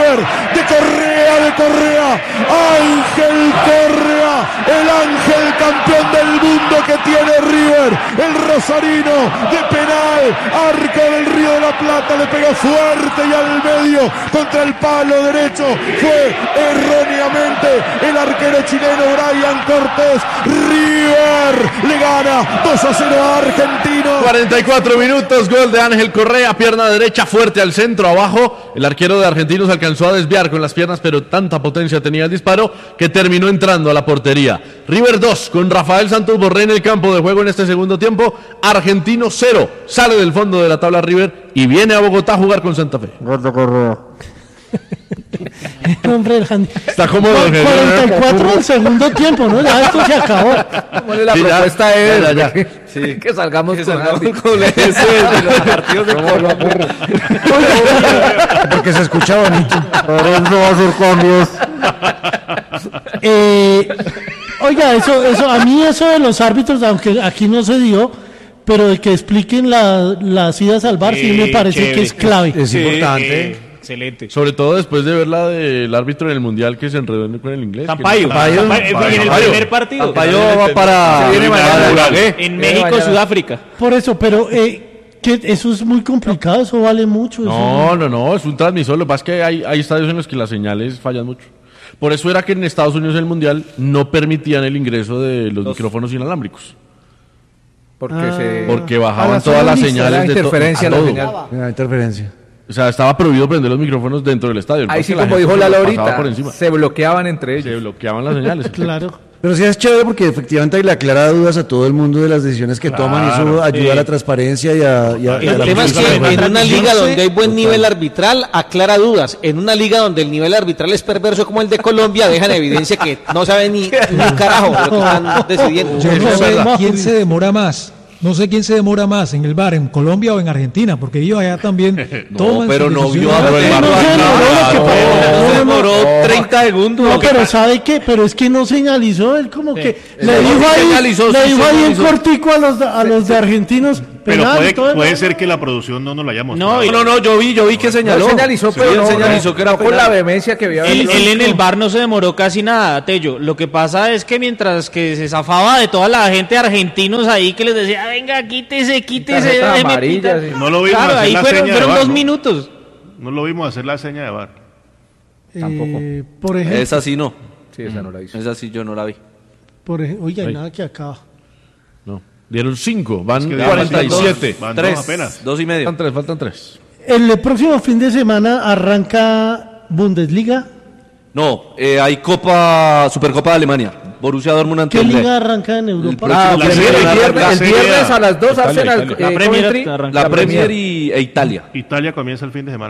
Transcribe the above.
River, de Correa, Ángel Correa, el ángel campeón del mundo que tiene River, el rosarino de penal, arco del Río de la Plata, le pegó fuerte y al medio contra el palo derecho, fue erróneamente el arquero chileno Brian Cortés. River le gana 2-0 a Argentino. 44 minutos, gol de Ángel Correa, pierna derecha fuerte al centro, abajo, el arquero de Argentinos alcanzó a desviar con las piernas, pero tanta potencia tenía el disparo que terminó entrando a la portería. River 2, con Rafael Santos Borré en el campo de juego en este segundo tiempo, Argentino 0, sale del fondo de la tabla River y viene a Bogotá a jugar con Santa Fe. Gol de Correa. Hombre, está cómodo. 44 del segundo tiempo, ¿no? Ya esto se acabó. ¿Cuál es la propuesta? Sí. Que salgamos con ese de los partidos de Colombia. Porque se escucha bonito. Ahora no va a hacer cambios. Oiga, eso, a mí eso de los árbitros, aunque aquí no se dio, pero de que expliquen las idas al bar, sí me parece chévere, que es clave. Es importante. Excelente. Sobre todo después de ver la del árbitro en el Mundial que se enredó con el inglés. Sampaio. En el primer partido. Sampaio va para en México, Sudáfrica. Por eso, pero que eso es muy complicado, eso vale mucho. No, es un transmisor. Lo que pasa es que hay estadios en los que las señales fallan mucho. Por eso era que en Estados Unidos en el Mundial no permitían el ingreso de los micrófonos inalámbricos. Porque bajaban todas las señales de interferencia La interferencia. O sea, estaba prohibido prender los micrófonos dentro del estadio. Ahí sí, como dijo Lalo ahorita, se bloqueaban entre ellos. Se bloqueaban las señales. Claro. Pero sí es chévere porque efectivamente le aclara dudas a todo el mundo de las decisiones que toman y eso ayuda a la transparencia y a el la tema es que en una liga donde hay buen nivel arbitral aclara dudas. En una liga donde el nivel arbitral es perverso como el de Colombia, deja en evidencia que no saben ni carajo lo que están decidiendo. Yo no sé quién se demora más. No sé quién se demora más, en el VAR, en Colombia o en Argentina, porque ellos allá también no, pero no vio a se demoró 30 segundos. No, pero ¿sabe qué? Pero es que no señalizó, él como que le dijo ahí en cortico a los de Argentinos. Pero puede ser que la producción no nos la haya mostrado. No, yo vi que señaló. No señalizó, pero no señalizó que era por la vehemencia que había. Él en el bar no se demoró casi nada, Tello. Lo que pasa es que mientras que se zafaba de toda la gente argentinos ahí que les decía, venga, quítese. Amarilla, sí. No lo vimos claro, hacer ahí la seña de fueron bar, 2 minutos. No lo vimos hacer la seña de bar. Tampoco. Por ejemplo. Esa sí no. Sí, esa no la hizo. Esa sí yo no la vi. Oiga, hay nada que acaba. No. Dieron 5, van 47. Van 3 apenas. 2 y medio. Faltan 3. El próximo fin de semana arranca Bundesliga. No, hay Supercopa de Alemania. Borussia Dortmund ante ¿Qué el liga arranca en Europa? El viernes a las 2 Arsenal. La Premier La Premier e Italia. Italia comienza el fin de semana.